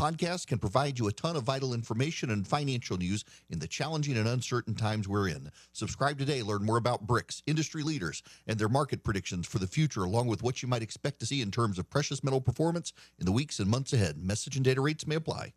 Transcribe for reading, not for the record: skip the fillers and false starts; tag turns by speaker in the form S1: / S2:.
S1: podcast can provide you a ton of vital information and financial news in the challenging and uncertain times we're in. Subscribe today. Learn more about BRICS, industry leaders, and their market predictions for the future, along with what you might expect to see in terms of precious metal performance in the weeks and months ahead. Message and data rates may apply.